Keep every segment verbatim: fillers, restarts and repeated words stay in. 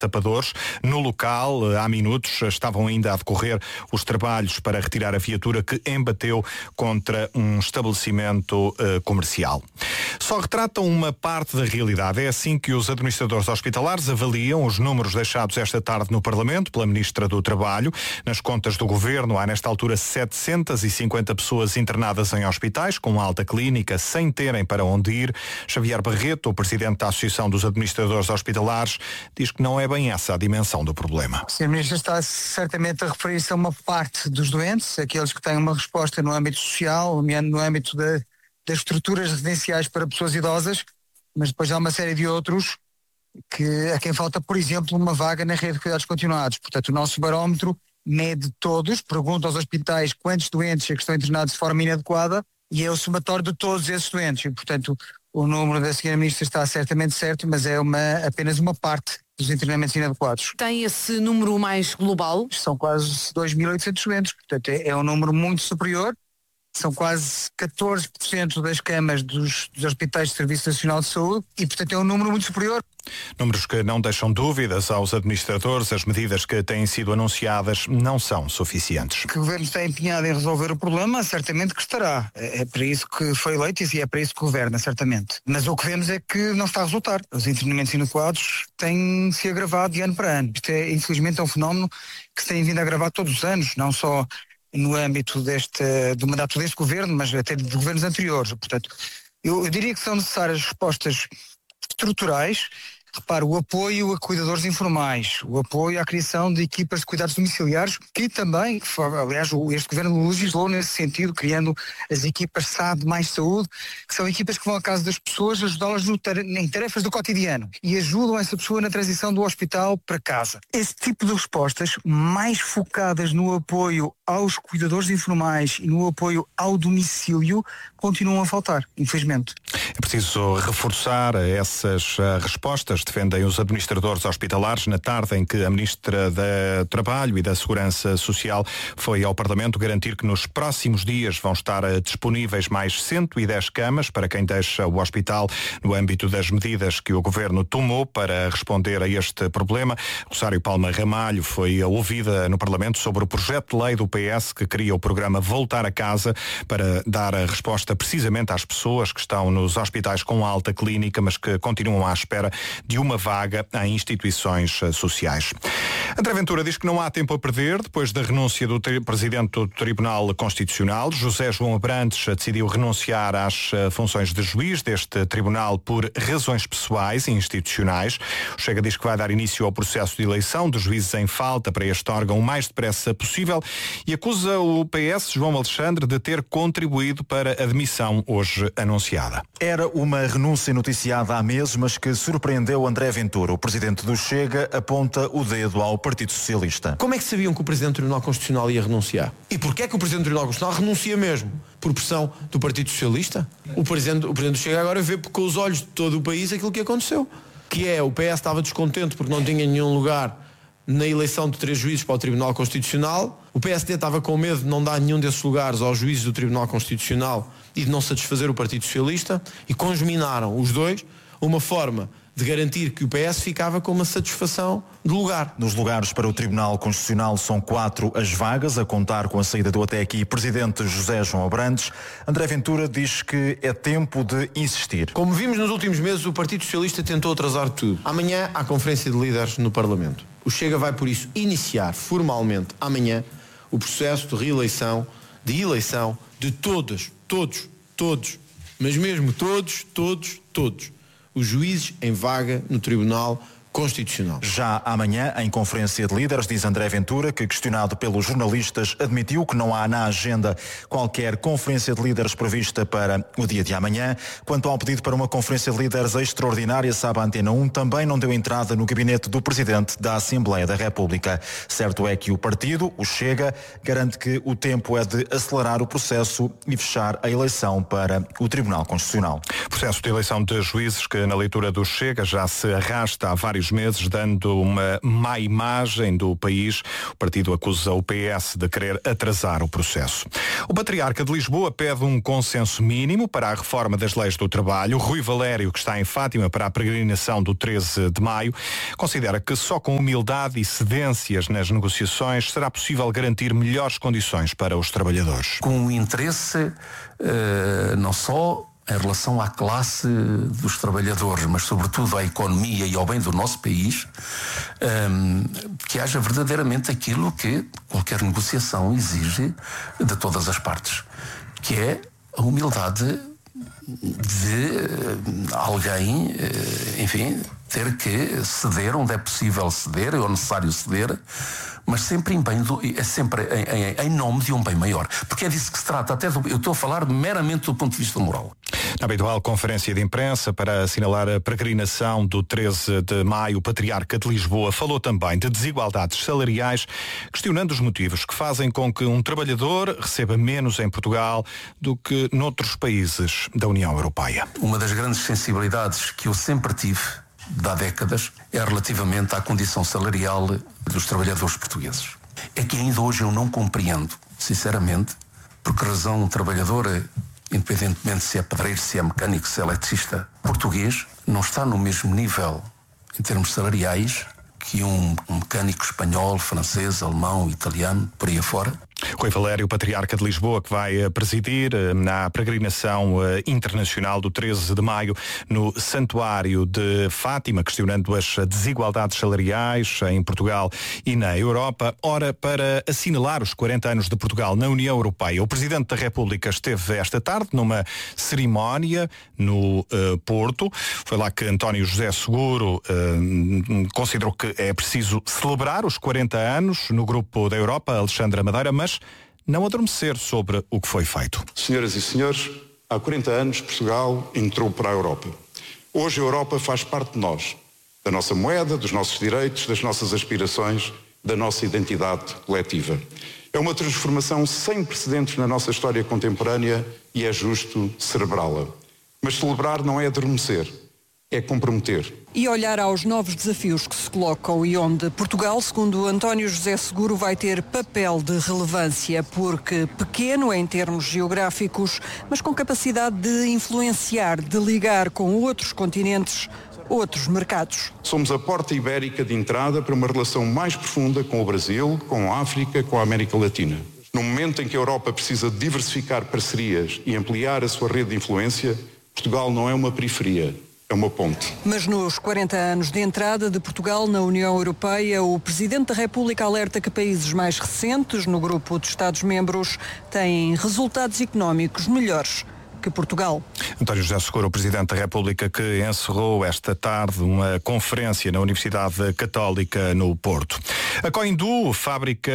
tapadores. No local, há minutos, estavam ainda a decorrer os trabalhos para retirar a viatura que embateu contra um estabelecimento uh, comercial. Só retratam uma parte da realidade. É assim que os administradores hospitalares avaliam os números deixados esta tarde no Parlamento pela Ministra do Trabalho. Nas contas do Governo, há nesta altura setecentas e cinquenta pessoas internadas em hospitais com alta clínica sem terem para onde ir. Xavier Barreto, o presidente da Associação dos Administradores Hospitalares, diz que não é bem essa a dimensão do problema. O senhor Ministro está certamente a referir-se a uma parte dos doentes, aqueles que têm uma resposta no âmbito social, no âmbito de, das estruturas residenciais para pessoas idosas, mas depois há uma série de outros que, a quem falta, por exemplo, uma vaga na rede de cuidados continuados. Portanto, o nosso barómetro mede todos, pergunta aos hospitais quantos doentes é que estão internados de forma inadequada e é o somatório de todos esses doentes. E, portanto, o número da senhora Ministra está certamente certo, mas é uma, apenas uma parte dos internamentos inadequados. Tem esse número mais global? São quase dois mil e oitocentos doentes, portanto é, é um número muito superior. São quase catorze por cento das camas dos, dos hospitais de Serviço Nacional de Saúde e, portanto, é um número muito superior. Números que não deixam dúvidas aos administradores. As medidas que têm sido anunciadas não são suficientes. Que o Governo está empenhado em resolver o problema, certamente que estará. É, é para isso que foi eleito e é para isso que governa, certamente. Mas o que vemos é que não está a resultar. Os internamentos inadequados têm se agravado de ano para ano. Isto é, infelizmente, é um fenómeno que se tem vindo a agravar todos os anos, não só no âmbito deste, do mandato deste governo, mas até de governos anteriores. Portanto, eu, eu diria que são necessárias respostas estruturais. Repare, o apoio a cuidadores informais, o apoio à criação de equipas de cuidados domiciliares, que também, aliás, este governo legislou nesse sentido, criando as equipas S A D mais saúde, que são equipas que vão à casa das pessoas, ajudá-las em tarefas do cotidiano e ajudam essa pessoa na transição do hospital para casa. Esse tipo de respostas, mais focadas no apoio aos cuidadores informais e no apoio ao domicílio, continuam a faltar, infelizmente. É preciso reforçar essas uh, respostas, defendem os administradores hospitalares, na tarde em que a Ministra do Trabalho e da Segurança Social foi ao Parlamento garantir que nos próximos dias vão estar uh, disponíveis mais cento e dez camas para quem deixa o hospital no âmbito das medidas que o Governo tomou para responder a este problema. Rosário Palma Ramalho foi ouvida no Parlamento sobre o projeto de lei do P S que cria o programa Voltar a Casa para dar a resposta precisamente às pessoas que estão nos hospitais com alta clínica, mas que continuam à espera de uma vaga em instituições sociais. André Ventura diz que não há tempo a perder. Depois da renúncia do tri- Presidente do Tribunal Constitucional, José João Abrantes decidiu renunciar às uh, funções de juiz deste tribunal por razões pessoais e institucionais. O Chega diz que vai dar início ao processo de eleição de juízes em falta para este órgão o mais depressa possível e acusa o P S, João Alexandre, de ter contribuído para a demissão hoje anunciada. Era uma renúncia noticiada há meses, mas que surpreendeu André Ventura. O presidente do Chega aponta o dedo ao Partido Socialista. Como é que sabiam que o presidente do Tribunal Constitucional ia renunciar? E porquê é que o presidente do Tribunal Constitucional renuncia mesmo? Por pressão do Partido Socialista? O presidente, o presidente do Chega agora vê com os olhos de todo o país aquilo que aconteceu. Que é, o P S estava descontente porque não tinha nenhum lugar na eleição de três juízes para o Tribunal Constitucional. O P S D estava com medo de não dar nenhum desses lugares aos juízes do Tribunal Constitucional e de não satisfazer o Partido Socialista, e conjuminaram os dois uma forma de garantir que o P S ficava com uma satisfação de lugar. Nos lugares para o Tribunal Constitucional são quatro as vagas, a contar com a saída do até aqui presidente José João Abrantes. André Ventura diz que é tempo de insistir. Como vimos nos últimos meses, o Partido Socialista tentou atrasar tudo. Amanhã há conferência de líderes no Parlamento. O Chega vai, por isso, iniciar formalmente amanhã o processo de reeleição, de eleição de todos, todos, todos, mas mesmo todos, todos, todos, os juízes em vaga no Tribunal Constitucional. Já amanhã, em conferência de líderes, diz André Ventura, que, questionado pelos jornalistas, admitiu que não há na agenda qualquer conferência de líderes prevista para o dia de amanhã. Quanto ao pedido para uma conferência de líderes extraordinária, sabe a Antena um, também não deu entrada no gabinete do Presidente da Assembleia da República. Certo é que o partido, o Chega, garante que o tempo é de acelerar o processo e fechar a eleição para o Tribunal Constitucional. Processo de eleição de juízes que, na leitura do Chega, já se arrasta há vários vários meses, dando uma má imagem do país. O partido acusa o P S de querer atrasar o processo. O Patriarca de Lisboa pede um consenso mínimo para a reforma das leis do trabalho. Rui Valério, que está em Fátima para a peregrinação do treze de maio, considera que só com humildade e cedências nas negociações será possível garantir melhores condições para os trabalhadores. Com o interesse uh, não só em relação à classe dos trabalhadores, mas sobretudo à economia e ao bem do nosso país, um, que haja verdadeiramente aquilo que qualquer negociação exige de todas as partes, que é a humildade de alguém, enfim, ter que ceder onde é possível ceder, ou necessário ceder, mas sempre em, bem do, é sempre em, em, em nome de um bem maior. Porque é disso que se trata, até do, eu estou a falar meramente do ponto de vista moral. Na habitual conferência de imprensa para assinalar a peregrinação do treze de maio, o Patriarca de Lisboa falou também de desigualdades salariais, questionando os motivos que fazem com que um trabalhador receba menos em Portugal do que noutros países da União Europeia. Uma das grandes sensibilidades que eu sempre tive, de há décadas, é relativamente à condição salarial dos trabalhadores portugueses. É que ainda hoje eu não compreendo, sinceramente, por que razão um trabalhador, independentemente se é pedreiro, se é mecânico, se é eletricista, português, não está no mesmo nível, em termos salariais, que um, um mecânico espanhol, francês, alemão, italiano, por aí afora. Rui Valério, Patriarca de Lisboa, que vai presidir na peregrinação internacional do treze de maio no Santuário de Fátima, questionando as desigualdades salariais em Portugal e na Europa. Ora, para assinalar os quarenta anos de Portugal na União Europeia, o Presidente da República esteve esta tarde numa cerimónia no uh, Porto. Foi lá que António José Seguro uh, considerou que é preciso celebrar os quarenta anos no Grupo da Europa, Alexandra Madeira, mas não adormecer sobre o que foi feito. Senhoras e senhores, há quarenta anos Portugal entrou para a Europa. Hoje a Europa faz parte de nós, da nossa moeda, dos nossos direitos, das nossas aspirações, da nossa identidade coletiva. É uma transformação sem precedentes na nossa história contemporânea e é justo celebrá-la. Mas celebrar não é adormecer, é comprometer. E olhar aos novos desafios que se colocam e onde Portugal, segundo António José Seguro, vai ter papel de relevância, porque pequeno em termos geográficos, mas com capacidade de influenciar, de ligar com outros continentes, outros mercados. Somos a porta ibérica de entrada para uma relação mais profunda com o Brasil, com a África, com a América Latina. No momento em que a Europa precisa diversificar parcerias e ampliar a sua rede de influência, Portugal não é uma periferia. É uma ponte. Mas nos quarenta anos de entrada de Portugal na União Europeia, o Presidente da República alerta que países mais recentes no grupo de Estados-membros têm resultados económicos melhores que Portugal. António José Seguro, o Presidente da República, que encerrou esta tarde uma conferência na Universidade Católica no Porto. A Coindu, fábrica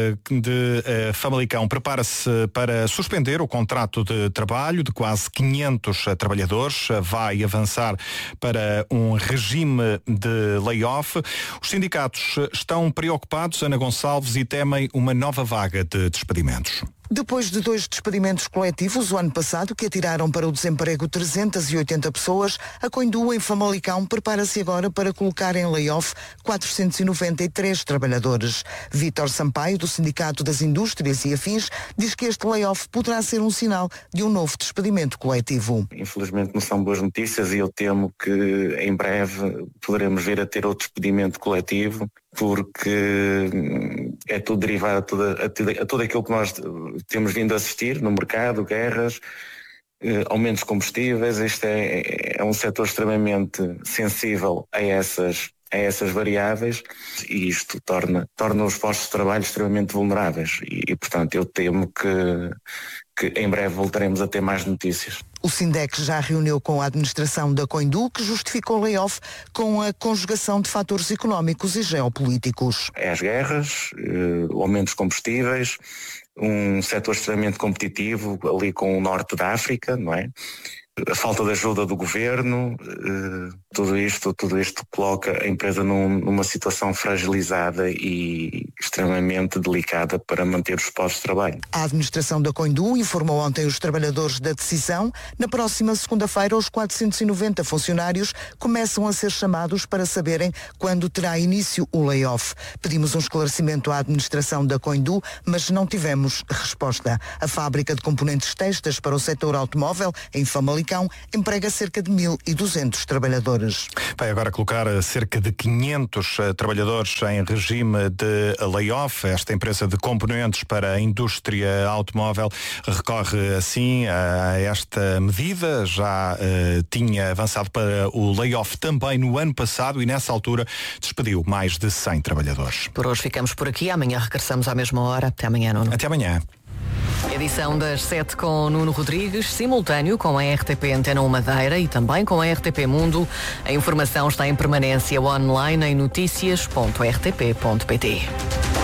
de Famalicão, prepara-se para suspender o contrato de trabalho de quase quinhentos trabalhadores. Vai avançar para um regime de layoff. Os sindicatos estão preocupados, Ana Gonçalves, e temem uma nova vaga de despedimentos. Depois de dois despedimentos coletivos o ano passado que atiraram para o desemprego trezentas e oitenta pessoas, a Coindu em Famalicão prepara-se agora para colocar em layoff quatrocentos e noventa e três trabalhadores. Vítor Sampaio, do Sindicato das Indústrias e Afins, diz que este layoff poderá ser um sinal de um novo despedimento coletivo. Infelizmente não são boas notícias e eu temo que em breve poderemos vir a ter outro despedimento coletivo, porque é tudo derivado a tudo, a tudo, a tudo aquilo que nós temos vindo a assistir no mercado, guerras, eh, aumentos de combustíveis. Este é, é um setor extremamente sensível a essas, a essas variáveis e isto torna, torna os postos de trabalho extremamente vulneráveis e, e portanto, eu temo que, que em breve voltaremos a ter mais notícias. O Sindex já reuniu com a administração da Coindu, que justificou o layoff com a conjugação de fatores económicos e geopolíticos. É as guerras, eh, o aumento dos combustíveis, um setor extremamente competitivo ali com o norte da África, não é? A falta de ajuda do governo, eh, tudo isto, tudo isto coloca a empresa num, numa situação fragilizada e extremamente delicada para manter os postos de trabalho. A administração da Coindu informou ontem os trabalhadores da decisão. Na próxima segunda-feira, os quatrocentos e noventa funcionários começam a ser chamados para saberem quando terá início o layoff. Pedimos um esclarecimento à administração da Coindu, mas não tivemos resposta. A fábrica de componentes textas para o setor automóvel, em Famalicão, emprega cerca de mil e duzentos trabalhadores. Vai agora colocar cerca de quinhentos uh, trabalhadores em regime de layoff. Esta empresa de componentes para a indústria automóvel recorre assim a esta medida. Já uh, tinha avançado para o layoff também no ano passado e nessa altura despediu mais de cem trabalhadores. Por hoje ficamos por aqui. Amanhã regressamos à mesma hora. Até amanhã, Nuno. Até amanhã. Edição das sete com Nuno Rodrigues, simultâneo com a R T P Antena um Madeira e também com a R T P Mundo. A informação está em permanência online em notícias ponto r t p ponto p t.